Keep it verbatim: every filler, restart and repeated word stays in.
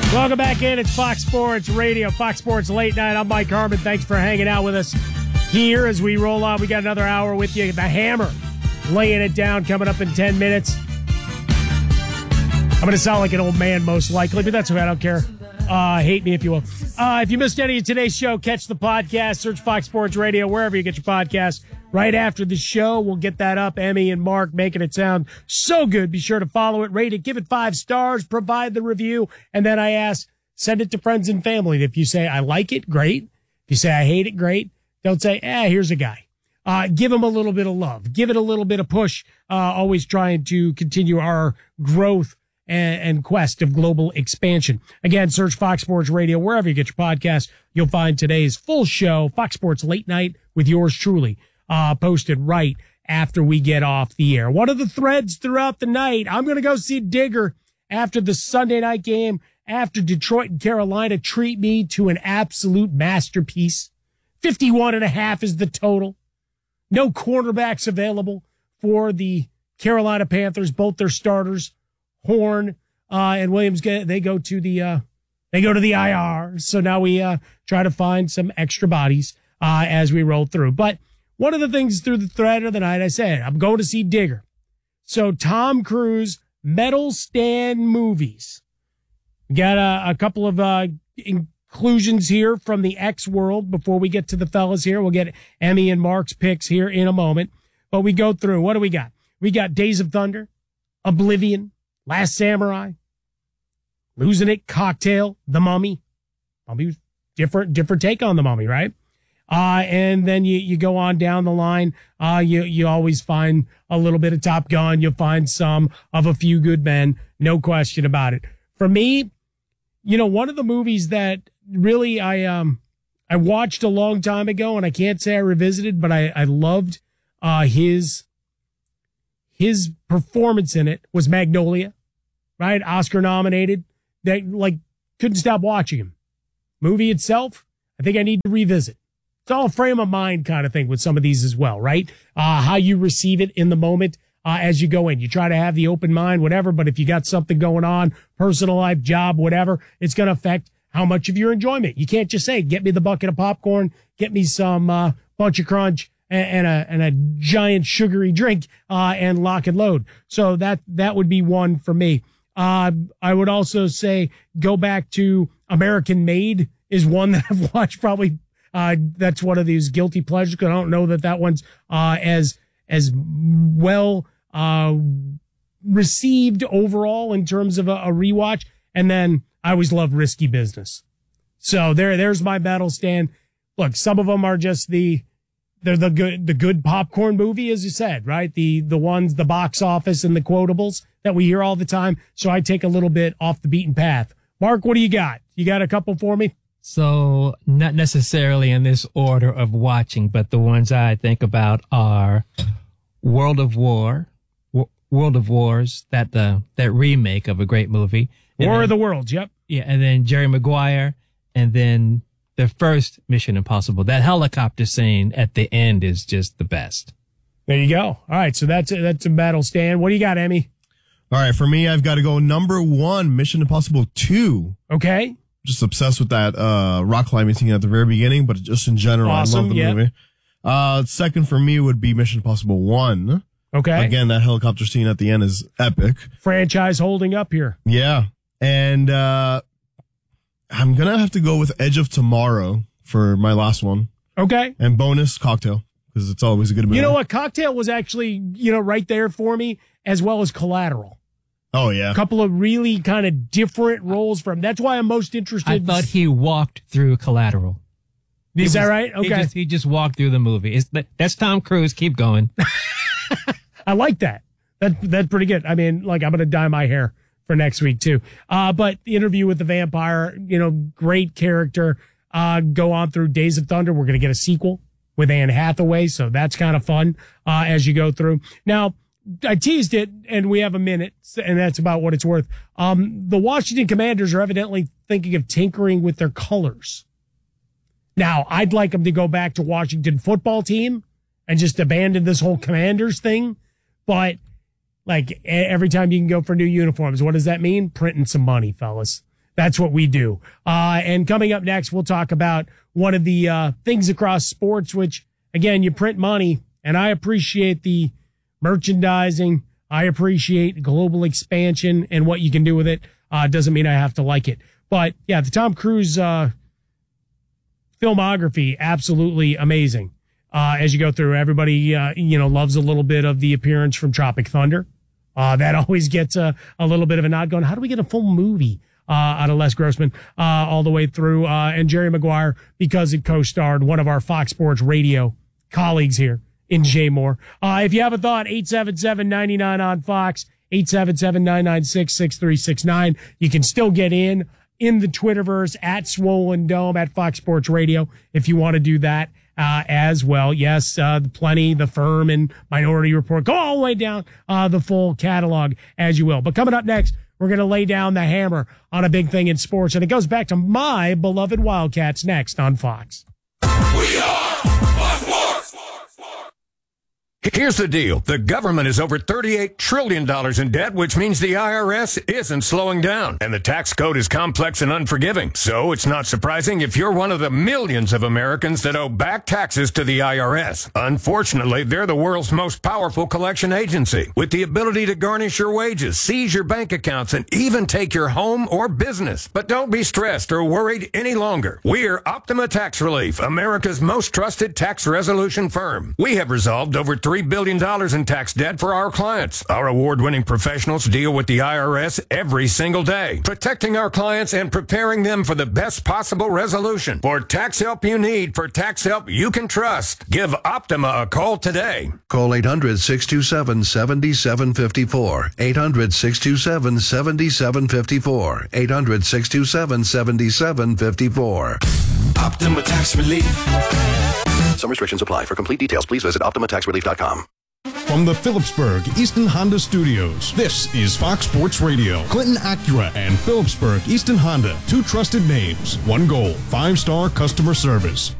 Welcome back in. It's Fox Sports Radio, Fox Sports Late Night. I'm Mike Harmon. Thanks for hanging out with us here as we roll on. We got another hour with you. The Hammer laying it down coming up in ten minutes. I'm going to sound like an old man most likely, but that's okay. I don't care. Uh, hate me if you will. Uh, if you missed any of today's show, catch the podcast. Search Fox Sports Radio wherever you get your podcast. Right after the show, we'll get that up. Emmy and Mark making it sound so good. Be sure to follow it, rate it, give it five stars, provide the review. And then I ask, send it to friends and family. If you say, I like it, great. If you say, I hate it, great. Don't say, eh, here's a guy. Uh, give him a little bit of love. Give it a little bit of push. Uh, always trying to continue our growth and, and quest of global expansion. Again, search Fox Sports Radio wherever you get your podcast. You'll find today's full show, Fox Sports Late Night with yours truly. Uh, posted right after we get off the air. One of the threads throughout the night, I'm going to go see Digger after the Sunday night game, after Detroit and Carolina treat me to an absolute masterpiece. fifty-one and a half is the total. No cornerbacks available for the Carolina Panthers, both their starters, Horn uh, and Williams, get, they go to the uh, they go to the I R. So now we uh, try to find some extra bodies uh, as we roll through. But one of the things through the thread of the night, I said, I'm going to see Digger. So Tom Cruise medal stand movies. We got a, a couple of uh, inclusions here from the X world before we get to the fellas here. We'll get Emmy and Mark's picks here in a moment. But we go through. What do we got? We got Days of Thunder, Oblivion, Last Samurai, Losing It, Cocktail, The Mummy. Mummy, different, different take on The Mummy, right? Uh, and then you, you go on down the line. Uh, you, you always find a little bit of Top Gun. You'll find some of A Few Good Men. No question about it. For me, you know, one of the movies that really I, um, I watched a long time ago, and I can't say I revisited, but I, I loved, uh, his, his performance in it was Magnolia, right? Oscar nominated. That, like, couldn't stop watching him. Movie itself, I think I need to revisit. It's all frame of mind kind of thing with some of these as well, right? Uh, how you receive it in the moment uh, as you go in. You try to have the open mind, whatever, but if you got something going on, personal life, job, whatever, it's going to affect how much of your enjoyment. You can't just say, get me the bucket of popcorn, get me some uh, Bunch of Crunch and, and a and a giant sugary drink uh, and lock and load. So that that would be one for me. Uh, I would also say go back to American Made is one that I've watched probably. Uh, that's one of these guilty pleasures. I don't know that that one's, uh, as, as well, uh, received overall in terms of a, a rewatch. And then I always love Risky Business. So there, there's my battle stand. Look, some of them are just the, they're the good, the good popcorn movie, as you said, right? The, the ones, the box office and the quotables that we hear all the time. So I take a little bit off the beaten path. Mark, what do you got? You got a couple for me? So not necessarily in this order of watching, but the ones I think about are World of War, w- World of Wars, that uh, that remake of a great movie. And War then, of the Worlds, yep. Yeah, and then Jerry Maguire, and then the first Mission Impossible. That helicopter scene at the end is just the best. There you go. All right, so that's a, that's a battle stand. What do you got, Emmy? All right, for me, I've got to go number one, Mission Impossible two. Okay. Just obsessed with that uh rock climbing scene at the very beginning, but just in general, Awesome, I love the yep. movie. Uh, second for me would be Mission Impossible one. Okay. Again, that helicopter scene at the end is epic. Franchise holding up here. Yeah. And uh I'm gonna have to go with Edge of Tomorrow for my last one. Okay. And bonus Cocktail, because it's always a good movie. You know what? Cocktail was actually, you know, right there for me, as well as Collateral. Oh, yeah. A couple of really kind of different roles from. That's why I'm most interested. I thought he walked through Collateral. Is He that was- right? He Okay. just, he just walked through the movie. It's, that's Tom Cruise. Keep going. I like that. That that's pretty good. I mean, like, I'm going to dye my hair for next week too. Uh, but the Interview with the Vampire, you know, great character. Uh, go on through Days of Thunder. We're going to get a sequel with Anne Hathaway. So that's kind of fun, uh, as you go through. Now, I teased it, and we have a minute, and that's about what it's worth. Um, the Washington Commanders are evidently thinking of tinkering with their colors. Now, I'd like them to go back to Washington football team and just abandon this whole Commanders thing. But, like, every time you can go for new uniforms, what does that mean? Printing some money, fellas. That's what we do. Uh, and coming up next, we'll talk about one of the uh, things across sports, which, again, you print money, and I appreciate the merchandising. I appreciate global expansion and what you can do with it. Uh, doesn't mean I have to like it. But, yeah, the Tom Cruise uh, filmography, absolutely amazing. Uh, as you go through, everybody, uh, you know, loves a little bit of the appearance from Tropic Thunder. Uh, that always gets a, a little bit of a nod going, how do we get a full movie Uh, out of Les Grossman, uh, all the way through, uh, and Jerry Maguire, because it co-starred one of our Fox Sports Radio colleagues here in Jay Moore. Uh, if you have a thought, eight seven seven, nine nine on Fox, eight seven seven, nine nine six, six three six nine. You can still get in, in the Twitterverse at Swollen Dome at Fox Sports Radio if you want to do that, uh, as well. Yes, uh, the Plenty, the Firm, and Minority Report. Go all the way down, uh, the full catalog as you will. But coming up next, we're going to lay down the hammer on a big thing in sports, and it goes back to my beloved Wildcats next on Fox. We are Fox Sports. Here's the deal. The government is over thirty-eight trillion dollars in debt, which means the I R S isn't slowing down. And the tax code is complex and unforgiving. So it's not surprising if you're one of the millions of Americans that owe back taxes to the I R S. Unfortunately, they're the world's most powerful collection agency, with the ability to garnish your wages, seize your bank accounts, and even take your home or business. But don't be stressed or worried any longer. We're Optima Tax Relief, America's most trusted tax resolution firm. We have resolved over three billion dollars in tax debt for our clients. Our award-winning professionals deal with the I R S every single day, protecting our clients and preparing them for the best possible resolution. For tax help you need, for tax help you can trust, give Optima a call today. Call eight hundred, six two seven, seven seven five four, eight hundred, six two seven, seven seven five four, eight hundred, six two seven, seven seven five four. Optima Tax Relief. Some restrictions apply. For complete details, please visit optima tax relief dot com. From the Phillipsburg Easton Honda Studios, this is Fox Sports Radio. Clinton Acura and Phillipsburg Easton Honda, two trusted names, one goal, five-star customer service.